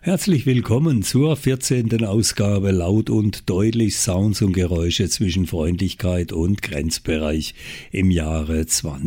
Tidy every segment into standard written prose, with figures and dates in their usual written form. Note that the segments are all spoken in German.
Herzlich willkommen zur 14. Ausgabe Laut und Deutlich, Sounds und Geräusche zwischen Freundlichkeit und Grenzbereich im Jahre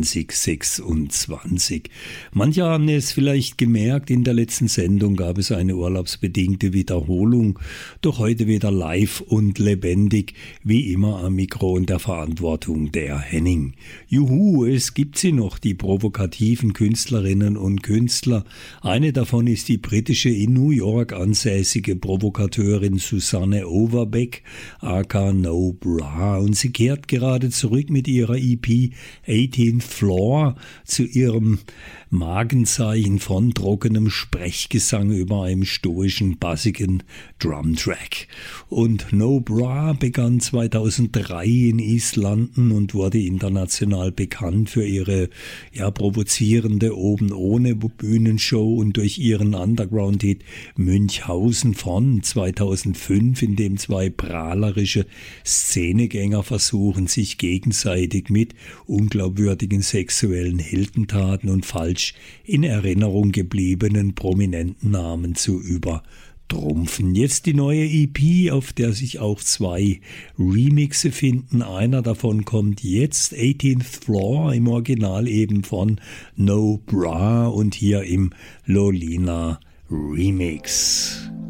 2026. Manche haben es vielleicht gemerkt, in der letzten Sendung gab es eine urlaubsbedingte Wiederholung, doch heute wieder live und lebendig, wie immer am Mikro und der Verantwortung der Henning. Juhu, es gibt sie noch, die provokativen Künstlerinnen und Künstler. Eine davon ist die britische in New York ansässige Provokateurin Susanne Overbeck, aka No Bra, und sie kehrt gerade zurück mit ihrer EP 18th Floor zu ihrem Markenzeichen von trockenem Sprechgesang über einem stoischen, bassigen Drumtrack. Und No Bra begann 2003 in East London und wurde international bekannt für ihre provozierende Oben ohne Bühnenshow und durch ihren Underground-Hit Münchhausen von 2005, in dem zwei prahlerische Szenegänger versuchen, sich gegenseitig mit unglaubwürdigen sexuellen Heldentaten und falsch in Erinnerung gebliebenen prominenten Namen zu übertrumpfen. Jetzt die neue EP, auf der sich auch zwei Remixe finden. Einer davon kommt jetzt, 18th Floor, im Original eben von No Bra und hier im Lolina Remix.